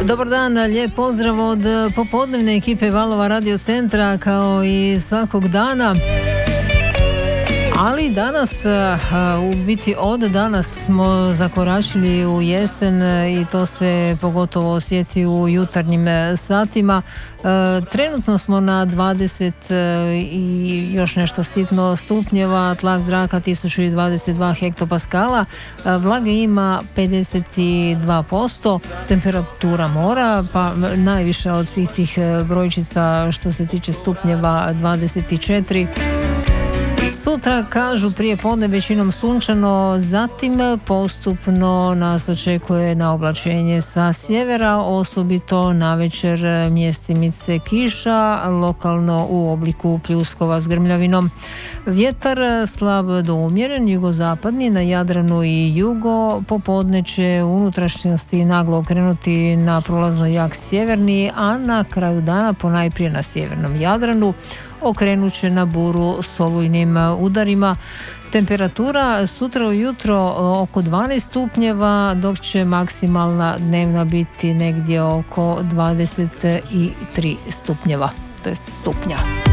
Dobar dan, lijep pozdrav od popodnevne ekipe Valova Radio Centra kao i svakog dana. Ali danas, u biti od danas smo zakoračili u jesen i to se pogotovo osjeti u jutarnjim satima. Trenutno smo na 20 i još nešto sitno stupnjeva, tlak zraka 1022 hektopaskala, vlage ima 52%, temperatura mora, pa najviše od svih tih brojčica što se tiče stupnjeva 24. Sutra, kažu, prije podne većinom sunčano, zatim postupno nas očekuje na oblačenje sa sjevera, osobito navečer mjestimice kiša, lokalno u obliku pljuskova s grmljavinom. Vjetar slab do umjeren, jugozapadni na Jadranu i jugo, popodne će u unutrašnjosti naglo okrenuti na prolazno jak sjeverni, a na kraju dana ponajprije na sjevernom Jadranu okrenut će na buru s olujnim udarima. Temperatura sutra ujutro oko 12 stupnjeva, dok će maksimalna dnevna biti negdje oko 23 stupnjeva, to jest stupnja.